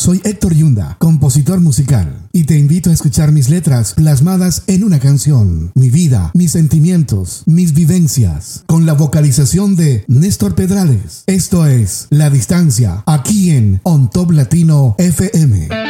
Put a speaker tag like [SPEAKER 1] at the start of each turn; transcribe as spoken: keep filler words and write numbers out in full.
[SPEAKER 1] Soy Héctor Yunda, compositor musical, y te invito a escuchar mis letras plasmadas en una canción, mi vida, mis sentimientos, mis vivencias, con la vocalización de Néstor Pedrales. Esto es La Distancia, aquí en On Top Latino F M.